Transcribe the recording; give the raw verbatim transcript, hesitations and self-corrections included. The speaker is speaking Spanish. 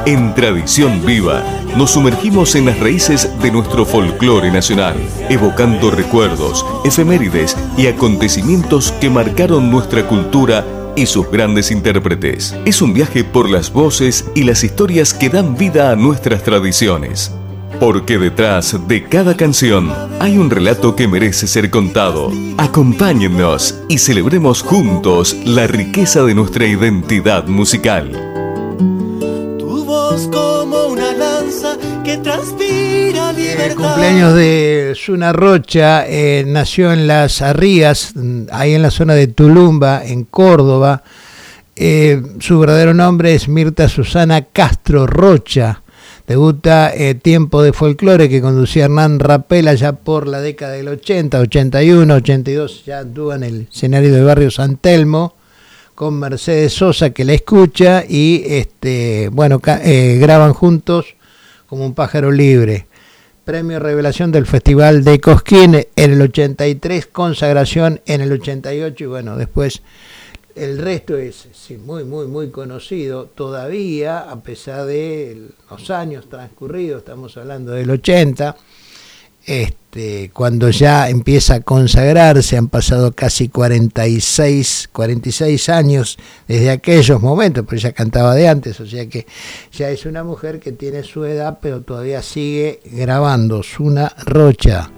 En Tradición Viva, nos sumergimos en las raíces de nuestro folclore nacional, evocando recuerdos, efemérides y acontecimientos que marcaron nuestra cultura y sus grandes intérpretes. Es un viaje por las voces y las historias que dan vida a nuestras tradiciones. Porque detrás de cada canción hay un relato que merece ser contado. Acompáñennos y celebremos juntos la riqueza de nuestra identidad musical. Tu voz como una lanza que transpira libertad. El cumpleaños de Zuna Rocha, eh, nació en Las Arrías, ahí en la zona de Tulumba, en Córdoba. Eh, su verdadero nombre es Mirta Susana Castro Rocha. Debuta eh, Tiempo de Folclore, que conducía Hernán Rapela ya por la década del ochenta, ochenta y uno, ochenta y dos, ya actúa en el escenario del barrio San Telmo, con Mercedes Sosa, que la escucha, y este bueno eh, graban juntos Como un pájaro libre. Premio Revelación del Festival de Cosquín en el ochenta y tres, consagración en el ochenta y ocho, y bueno, después el resto es sí, muy, muy, muy conocido todavía, a pesar de los años transcurridos. Estamos hablando del ochenta, este, cuando ya empieza a consagrarse. Han pasado casi cuarenta y seis años desde aquellos momentos, pero ella cantaba de antes, o sea que ya es una mujer que tiene su edad, pero todavía sigue grabando. Zuna Rocha.